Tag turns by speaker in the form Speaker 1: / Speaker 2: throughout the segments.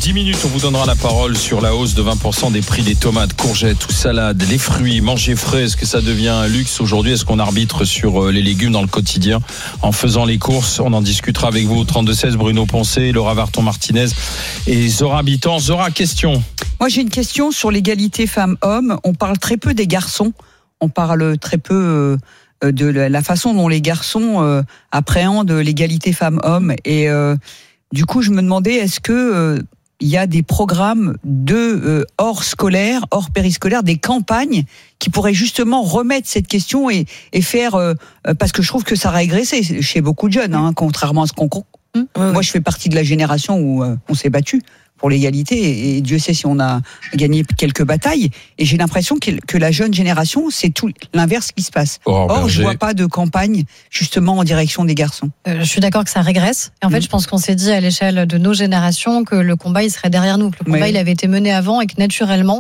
Speaker 1: 10 minutes, on vous donnera la parole sur la hausse de 20% des prix des tomates, courgettes ou salades, les fruits, manger frais. Est-ce que ça devient un luxe aujourd'hui? Est-ce qu'on arbitre sur les légumes dans le quotidien en faisant les courses? On en discutera avec vous au 32-16, Bruno Poncet, Laura Varton-Martinez et Zora Habitant. Zora, question.
Speaker 2: Moi, j'ai une question sur l'égalité femmes-hommes. On parle très peu des garçons. On parle très peu de la façon dont les garçons appréhendent l'égalité femmes-hommes. Et du coup, je me demandais, est-ce que il y a des programmes hors scolaire, hors périscolaire, des campagnes qui pourraient justement remettre cette question et faire... parce que je trouve que ça a régressé chez beaucoup de jeunes, contrairement à ce qu'on... Moi, je fais partie de la génération où on s'est battu pour l'égalité et Dieu sait si on a gagné quelques batailles, et j'ai l'impression que la jeune génération, c'est tout l'inverse qui se passe. Or, je vois pas de campagne justement en direction des garçons.
Speaker 3: Je suis d'accord que ça régresse, et en fait je pense qu'on s'est dit à l'échelle de nos générations que le combat il serait derrière nous, que le combat il avait été mené avant et que naturellement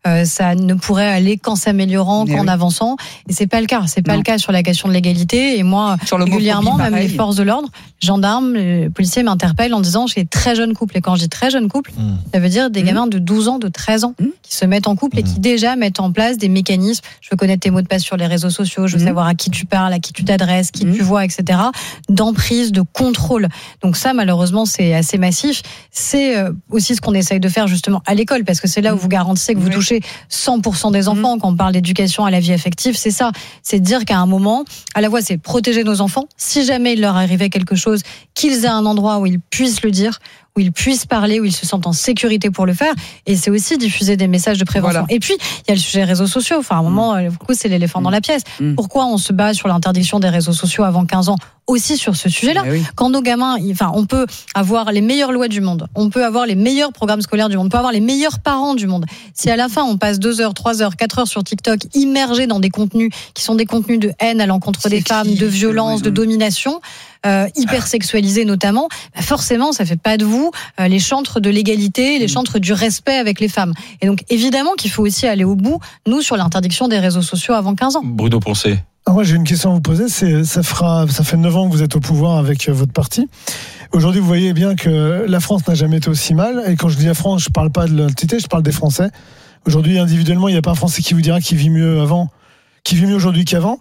Speaker 3: ça ne pourrait aller qu'en s'améliorant, qu'en avançant, et c'est pas le cas. C'est pas le cas sur la question de l'égalité. Et moi, régulièrement, même les forces de l'ordre, gendarmes, les policiers m'interpellent en disant j'ai très jeunes couples. Et quand je dis très jeunes couples, ça veut dire des gamins de 12 ans, de 13 ans qui se mettent en couple et qui déjà mettent en place des mécanismes. Je veux connaître tes mots de passe sur les réseaux sociaux, je veux savoir à qui tu parles, à qui tu t'adresses, qui tu vois, etc. D'emprise, de contrôle. Donc ça, malheureusement, c'est assez massif. C'est aussi ce qu'on essaye de faire justement à l'école, parce que c'est là où vous garantissez que vous touchez 100% des enfants. Quand on parle d'éducation à la vie affective, c'est ça. C'est de dire qu'à un moment, à la fois, c'est protéger nos enfants. Si jamais il leur arrivait quelque chose, qu'ils aient un endroit où ils puissent le dire, où ils puissent parler, où ils se sentent en sécurité pour le faire. Et c'est aussi diffuser des messages de prévention. Voilà. Et puis, il y a le sujet réseaux sociaux. Enfin, à un moment, c'est l'éléphant dans la pièce. Pourquoi on se bat sur l'interdiction des réseaux sociaux avant 15 ans? Aussi sur ce sujet-là. Quand nos gamins, on peut avoir les meilleures lois du monde, on peut avoir les meilleurs programmes scolaires du monde, on peut avoir les meilleurs parents du monde. Si à la fin, on passe 2 heures, 3 heures, 4 heures sur TikTok, immergés dans des contenus qui sont des contenus de haine à l'encontre des femmes, de violence, de domination, hyper sexualisés notamment, forcément, ça fait pas de vous les chantres de l'égalité, les chantres du respect avec les femmes. Et donc, évidemment qu'il faut aussi aller au bout, nous, sur l'interdiction des réseaux sociaux avant 15 ans.
Speaker 1: Bruno Poncet.
Speaker 4: Moi, j'ai une question à vous poser. Ça fait 9 ans que vous êtes au pouvoir avec votre parti. Aujourd'hui, vous voyez bien que la France n'a jamais été aussi mal. Et quand je dis la France, je parle pas de l'entité, je parle des Français. Aujourd'hui, individuellement, il n'y a pas un Français qui vous dira qu'il vit mieux aujourd'hui qu'avant.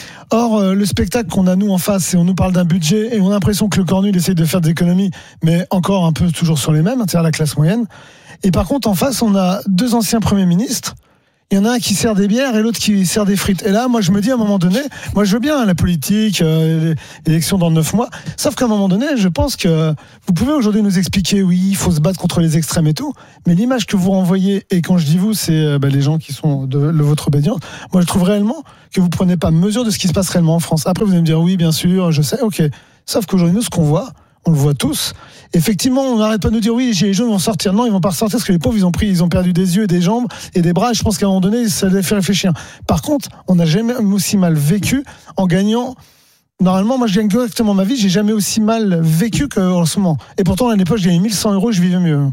Speaker 4: Or, le spectacle qu'on a nous en face, c'est on nous parle d'un budget et on a l'impression que le Cornu essaye de faire des économies, mais encore un peu toujours sur les mêmes, c'est-à-dire la classe moyenne. Et par contre, en face, on a 2 anciens premiers ministres. Il y en a un qui sert des bières et l'autre qui sert des frites. Et là, moi, je me dis à un moment donné, moi, je veux bien la politique, l'élection dans 9 mois. Sauf qu'à un moment donné, je pense que vous pouvez aujourd'hui nous expliquer, oui, il faut se battre contre les extrêmes et tout. Mais l'image que vous renvoyez, et quand je dis vous, c'est les gens qui sont de votre obédience. Moi, je trouve réellement que vous prenez pas mesure de ce qui se passe réellement en France. Après, vous allez me dire, oui, bien sûr, je sais, ok. Sauf qu'aujourd'hui, nous, ce qu'on voit, on le voit tous. Effectivement, on n'arrête pas de nous dire oui, les gilets jaunes vont sortir. Non, ils vont pas ressortir parce que les pauvres, ils ont perdu des yeux, des jambes et des bras. Et je pense qu'à un moment donné, ça les fait réfléchir. Par contre, on n'a jamais aussi mal vécu en gagnant. Normalement, moi, je gagne correctement ma vie. J'ai jamais aussi mal vécu qu'en ce moment. Et pourtant, à l'époque, je gagnais 1100 €, je vivais mieux.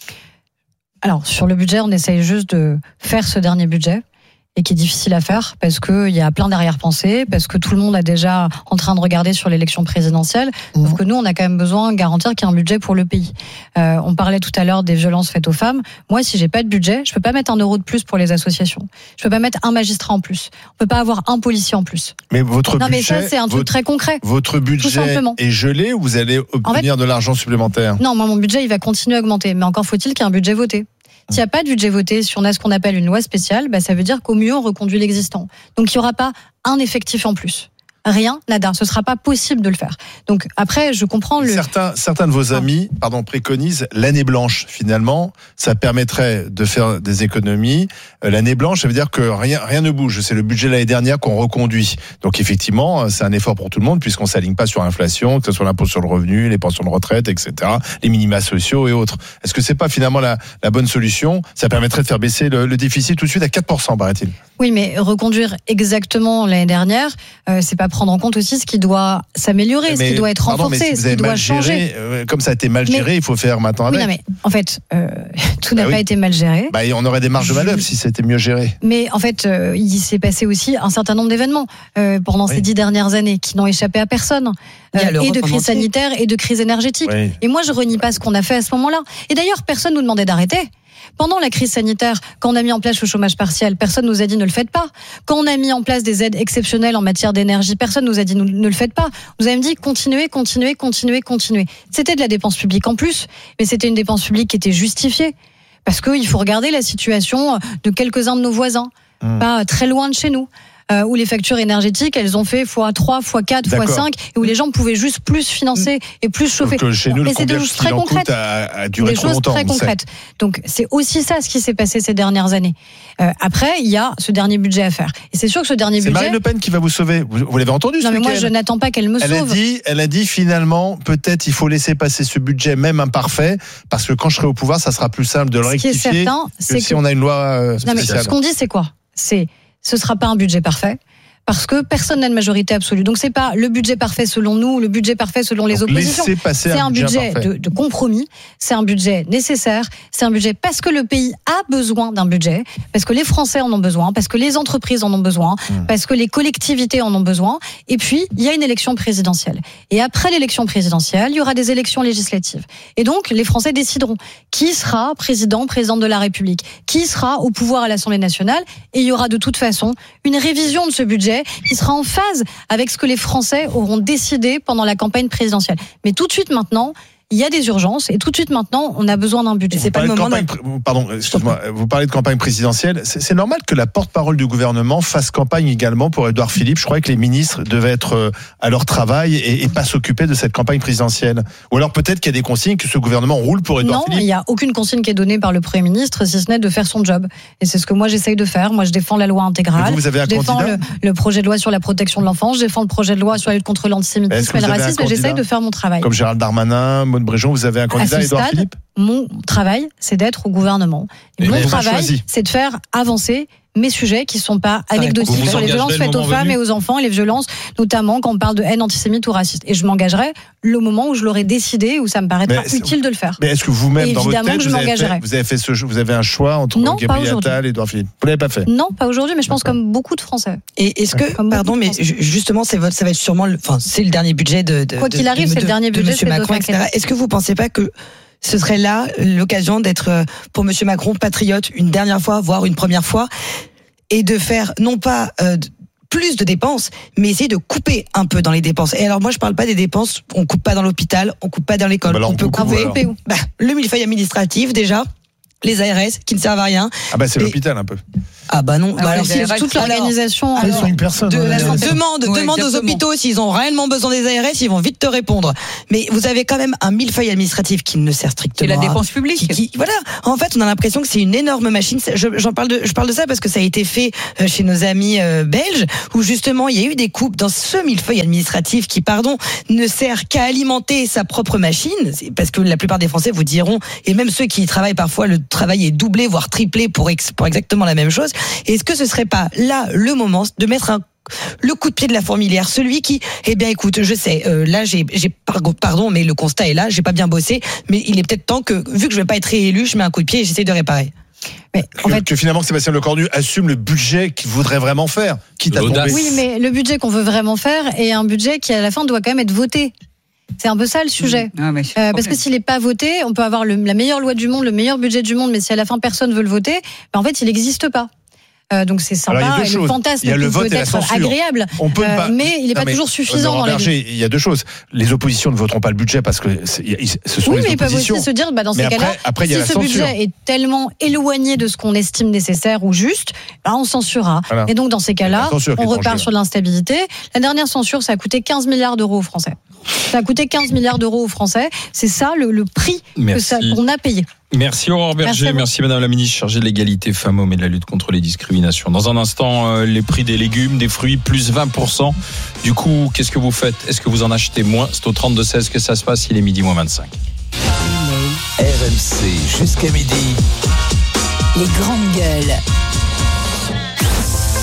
Speaker 3: Alors, sur le budget, on essaye juste de faire ce dernier budget, et qui est difficile à faire parce qu'il y a plein d'arrière-pensées, parce que tout le monde est déjà en train de regarder sur l'élection présidentielle. Sauf que nous, on a quand même besoin de garantir qu'il y a un budget pour le pays. On parlait tout à l'heure des violences faites aux femmes. Moi, si j'ai pas de budget, je peux pas mettre 1 € de plus pour les associations. Je peux pas mettre un magistrat en plus. On peut pas avoir un policier en plus.
Speaker 5: Mais votre budget...
Speaker 3: Non, mais ça, c'est un truc très concret.
Speaker 5: Votre budget est gelé ou vous allez obtenir de l'argent supplémentaire?
Speaker 3: Non, moi, mon budget, il va continuer à augmenter. Mais encore faut-il qu'il y ait un budget voté. S'il n'y a pas de budget voté, si on a ce qu'on appelle une loi spéciale, ça veut dire qu'au mieux, on reconduit l'existant. Donc, il n'y aura pas un effectif en plus. Rien, nada. Ce ne sera pas possible de le faire. Donc, après, je comprends
Speaker 5: Certains de vos amis, préconisent l'année blanche. Finalement, ça permettrait de faire des économies. L'année blanche, ça veut dire que rien ne bouge. C'est le budget de l'année dernière qu'on reconduit. Donc, effectivement, c'est un effort pour tout le monde puisqu'on ne s'aligne pas sur l'inflation, que ce soit l'impôt sur le revenu, les pensions de retraite, etc., les minima sociaux et autres. Est-ce que c'est pas finalement la bonne solution? Ça permettrait de faire baisser le déficit tout de suite à 4%, paraît-il.
Speaker 3: Oui, mais reconduire exactement l'année dernière, c'est pas prendre en compte aussi ce qui doit s'améliorer, ce qui doit être renforcé, ce qui doit changer.
Speaker 5: Comme ça a été mal géré, il faut faire maintenant avec.
Speaker 3: Oui, non, mais en fait, tout n'a pas été mal géré.
Speaker 5: On aurait des marges de manœuvre si c'était mieux géré.
Speaker 3: Mais en fait, il s'est passé aussi un certain nombre d'événements pendant ces 10 dernières années qui n'ont échappé à personne. Et de crise sanitaire et de crise énergétique. Oui. Et moi, je renie pas ce qu'on a fait à ce moment-là. Et d'ailleurs, personne nous demandait d'arrêter. Pendant la crise sanitaire, quand on a mis en place le chômage partiel, personne nous a dit ne le faites pas. Quand on a mis en place des aides exceptionnelles en matière d'énergie, personne nous a dit ne le faites pas. Vous avez dit continuez. C'était de la dépense publique en plus, mais c'était une dépense publique qui était justifiée. Parce qu'il faut regarder la situation de quelques-uns de nos voisins, pas très loin de chez nous. Où les factures énergétiques, elles ont fait x3, x4, x5, et où les gens pouvaient juste plus financer et plus chauffer.
Speaker 5: Donc chez nous, le
Speaker 3: c'est des choses très concrètes.
Speaker 5: A duré
Speaker 3: des choses très concrètes. Donc c'est aussi ça ce qui s'est passé ces dernières années. Après, il y a ce dernier budget à faire. Et c'est sûr que ce dernier budget...
Speaker 5: C'est Marine Le Pen qui va vous sauver. Vous l'avez entendu ce week-end ?
Speaker 3: Non, mais moi, je n'attends pas qu'elle me sauve.
Speaker 5: Elle a dit finalement, peut-être il faut laisser passer ce budget, même imparfait, parce que quand je serai au pouvoir, ça sera plus simple de le rectifier.
Speaker 3: Ce qui est certain, c'est
Speaker 5: si on a une loi spéciale.
Speaker 3: Non, mais ce qu'on dit, c'est quoi ? Ce sera pas un budget parfait. Parce que personne n'a de majorité absolue. Donc c'est pas le budget parfait selon nous, le budget parfait selon les oppositions. C'est un budget de compromis, c'est un budget nécessaire, c'est un budget parce que le pays a besoin d'un budget, parce que les Français en ont besoin, parce que les entreprises en ont besoin, parce que les collectivités en ont besoin. Et puis il y a une élection présidentielle. Et après l'élection présidentielle, il y aura des élections législatives. Et donc les Français décideront qui sera présidente de la République, qui sera au pouvoir à l'Assemblée nationale. Et il y aura de toute façon une révision de ce budget qui sera en phase avec ce que les Français auront décidé pendant la campagne présidentielle. Mais tout de suite maintenant, il y a des urgences et tout de suite maintenant, on a besoin d'un budget.
Speaker 5: C'est pas le moment. Pardon, excuse-moi. Vous parlez de campagne présidentielle. C'est normal que la porte-parole du gouvernement fasse campagne également pour Édouard Philippe. Je croyais que les ministres devaient être à leur travail et pas s'occuper de cette campagne présidentielle. Ou alors peut-être qu'il y a des consignes que ce gouvernement roule pour Édouard Philippe.
Speaker 3: Non, il n'y a aucune consigne qui est donnée par le Premier ministre, si ce n'est de faire son job. Et c'est ce que moi j'essaye de faire. Moi, je défends la loi intégrale.
Speaker 5: Vous avez un
Speaker 3: je défends le projet de loi sur la protection de l'enfance. Je défends le projet de loi sur la lutte contre l'antisémitisme et le racisme. Et j'essaye de faire mon travail.
Speaker 5: Comme Gérald Darmanin, Maud Bréjon, vous avez un candidat, Édouard Philippe ?
Speaker 3: Mon travail, c'est d'être au gouvernement. Et mon travail, c'est de faire avancer mes sujets qui ne sont pas anecdotiques sur les violences faites aux femmes et aux enfants, les violences, notamment quand on parle de haine antisémite ou raciste. Et je m'engagerai le moment où je l'aurai décidé, où ça me paraîtra utile de le faire.
Speaker 5: Mais est-ce que vous-même, dans votre tête, vous avez un choix entre Gabriel Attal et Édouard Philippe ? Vous l'avez pas fait ?
Speaker 3: Non, pas aujourd'hui, mais je pense comme beaucoup de Français.
Speaker 6: Et est-ce que, pardon, mais justement, ça va être sûrement, c'est le dernier budget de
Speaker 3: quoi qu'il arrive, c'est le dernier budget
Speaker 6: de M. Macron, etc. Est-ce que vous pensez pas que ce serait là l'occasion d'être, pour M. Macron, patriote une dernière fois, voire une première fois, et de faire non pas plus de dépenses, mais essayer de couper un peu dans les dépenses. Et alors moi, je parle pas des dépenses, on coupe pas dans l'hôpital, on coupe pas dans l'école, on peut couper le millefeuille administratif déjà, les ARS qui ne servent à rien.
Speaker 5: Ah bah c'est l'hôpital un peu.
Speaker 6: Ah bah non.
Speaker 3: Alors, c'est toute l'organisation.
Speaker 6: Demande aux hôpitaux s'ils ont réellement besoin des ARS, ils vont vite te répondre. Mais vous avez quand même un millefeuille administratif qui ne sert strictement.
Speaker 2: C'est la dépense publique.
Speaker 6: Voilà. En fait, on a l'impression que c'est une énorme machine. Je parle de ça parce que ça a été fait chez nos amis belges, où justement il y a eu des coupes dans ce millefeuille administratif qui, ne sert qu'à alimenter sa propre machine. Parce que la plupart des Français vous diront, et même ceux qui y travaillent parfois, le travail est doublé voire triplé pour exactement la même chose. Est-ce que ce serait pas là le moment de mettre le coup de pied de la fourmilière, celui qui, écoute, je sais, là pardon, mais le constat est là, j'ai pas bien bossé, mais il est peut-être temps que, vu que je vais pas être réélu, je mets un coup de pied et j'essaie de réparer.
Speaker 5: Mais que finalement Sébastien Lecornu assume le budget qu'il voudrait vraiment faire, quitte à tomber.
Speaker 3: Oui, mais le budget qu'on veut vraiment faire est un budget qui à la fin doit quand même être voté. C'est un peu ça le sujet. Parce que s'il n'est pas voté, on peut avoir la meilleure loi du monde, le meilleur budget du monde, mais si à la fin personne veut le voter, en fait il n'existe pas. Donc c'est sympa, et le fantasme peut être agréable, mais il n'est pas toujours suffisant dans la vie. Il
Speaker 5: y a deux choses. Les oppositions ne voteront pas le budget parce que ce sont les oppositions.
Speaker 3: Oui, mais ils peuvent aussi se dire, dans ces cas-là, si ce budget est tellement éloigné de ce qu'on estime nécessaire ou juste, on censurera. Voilà. Et donc dans ces cas-là, on repart sur de l'instabilité. La dernière censure, ça a coûté 15 milliards d'euros aux Français. Ça a coûté 15 milliards d'euros aux Français. C'est ça le prix qu'on a payé.
Speaker 1: Merci Aurore Berger, merci Madame la Ministre chargée de l'égalité femmes-hommes et de la lutte contre les discriminations. Dans un instant, les prix des légumes, des fruits, plus 20%. Du coup, qu'est-ce que vous faites ? Est-ce que vous en achetez moins ? C'est au 32-16 que ça se passe, il est midi moins 25.
Speaker 7: RMC jusqu'à midi.
Speaker 8: Les grandes gueules.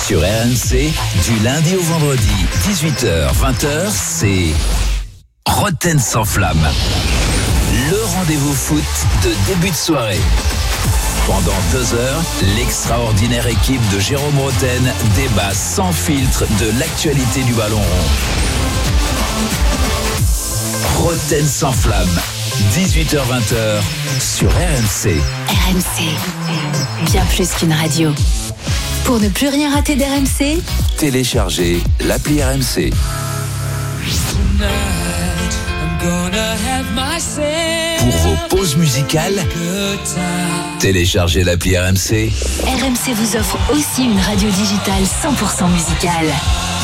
Speaker 7: Sur RMC, du lundi au vendredi, 18h-20h, c'est Roten sans flamme. Le rendez-vous foot de début de soirée. Pendant 2 heures, l'extraordinaire équipe de Jérôme Roten débat sans filtre de l'actualité du ballon rond. Roten sans flamme, 18h-20h sur RMC.
Speaker 8: RMC, bien plus qu'une radio. Pour ne plus rien rater d'RMC,
Speaker 7: Téléchargez l'appli RMC. Pour vos pauses musicales, téléchargez l'appli RMC.
Speaker 8: RMC vous offre aussi une radio digitale 100% musicale.